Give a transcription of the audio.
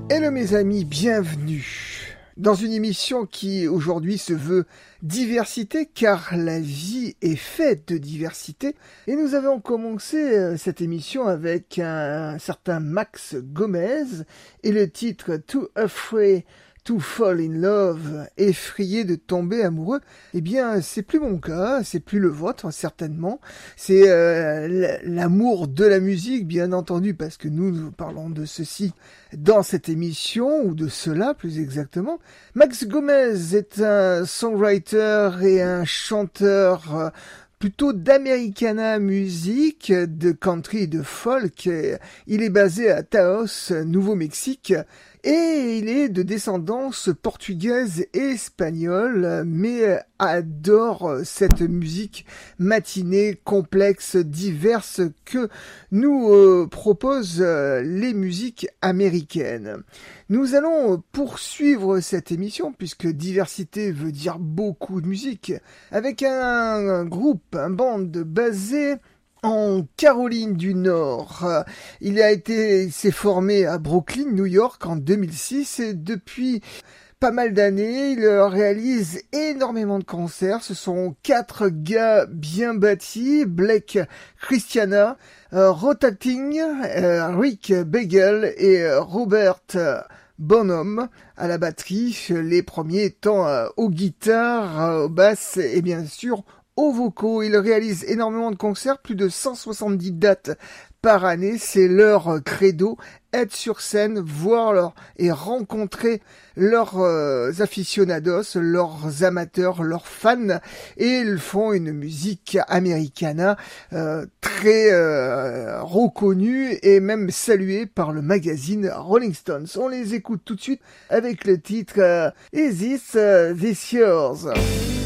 Hello mes amis, bienvenue dans une émission qui aujourd'hui se veut diversité car la vie est faite de diversité et nous avons commencé cette émission avec un certain Max Gomez et le titre Too Afraid to Fall in Love, effrayé de tomber amoureux. Eh bien, c'est plus mon cas, c'est plus le vôtre, certainement. C'est l'amour de la musique, bien entendu, parce que nous parlons de ceci dans cette émission, ou de cela, plus exactement. Max Gomez est un songwriter et un chanteur plutôt d'Americana musique, de country et de folk. Il est basé à Taos, Nouveau-Mexique, et il est de descendance portugaise et espagnole, mais adore cette musique matinée, complexe, diverse que nous proposent les musiques américaines. Nous allons poursuivre cette émission, puisque diversité veut dire beaucoup de musique, avec un groupe, un band basé en Caroline du Nord. S'est formé à Brooklyn, New York en 2006 et depuis pas mal d'années, il réalise énormément de concerts. Ce sont 4 gars bien bâtis, Blake Christiana, Rotating, Rick Bagel et Robert Bonhomme à la batterie, les premiers étant aux guitares, aux basses et bien sûr aux vocaux. Ils réalisent énormément de concerts, plus de 170 dates par année, c'est leur credo, être sur scène, et rencontrer leurs aficionados, leurs amateurs, leurs fans, et ils font une musique americana très reconnue et même saluée par le magazine Rolling Stones. On les écoute tout de suite avec le titre Is This Yours?